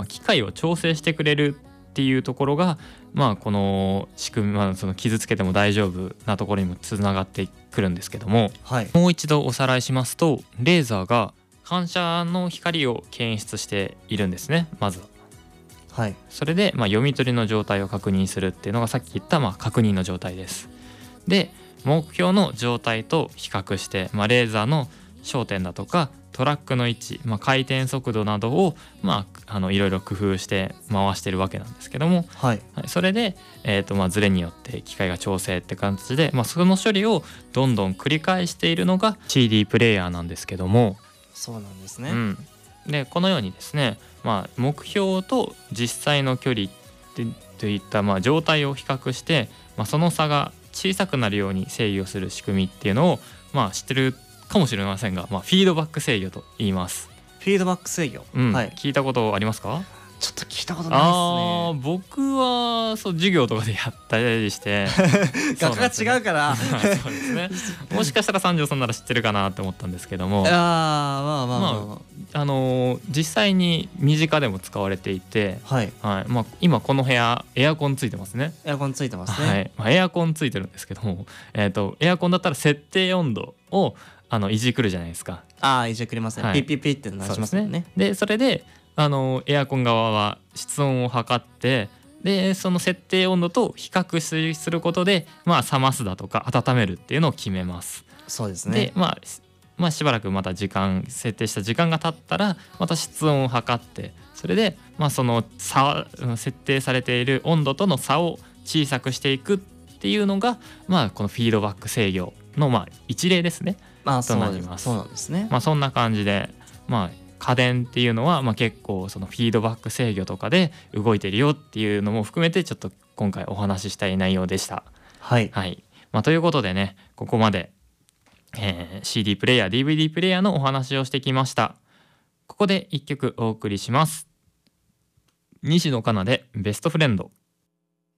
機械を調整してくれるっていうところが、この仕組み、その傷つけても大丈夫なところにもつながってくるんですけども、もう一度おさらいしますと、レーザーが反射の光を検出しているんですね。まずは、それで、読み取りの状態を確認するっていうのがさっき言った、確認の状態です。で、目標の状態と比較して、レーザーの焦点だとかトラックの位置、回転速度などを、いろいろ工夫して回してるわけなんですけども、それで、ズレによって機械が調整って感じで、その処理をどんどん繰り返しているのが CD プレイヤーなんですけども。 そうなんですね。 でこのようにですね、目標と実際の距離といった、状態を比較して、その差が小さくなるように制御する仕組みっていうのを、知ってるかもしれませんが、フィードバック制御と言います。 フィードバック制御、 聞いたことありますか？ ちょっと聞いたことないですね。 僕は授業とかでやったりして学科違うからそうですね。もしかしたら三条さんなら知ってるかなと思ったんですけども、実際に身近でも使われていて、今この部屋エアコンついてますね。 エアコンついてますね。 エアコンついてるんですけども、エアコンだったら設定温度をいじくるじゃないですか。 いじくりますね。ピッピッピッって鳴らしますね。 でそれでエアコン側は室温を測って、でその設定温度と比較することで、冷ますだとか温めるっていうのを決めます。 そうですね。 でしばらくまた設定した時間が経ったらまた室温を測って、それでその設定されている温度との差を小さくしていくっていうのが、このフィードバック制御の一例ですね。となります。 そうなんですね。 そんな感じで、家電っていうのは、結構そのフィードバック制御とかで動いてるよっていうのも含めてちょっと今回お話ししたい内容でした。ということでね、ここまで、CD プレイヤー DVD プレイヤーのお話をしてきました。ここで一曲お送りします。西野カナでベストフレンド。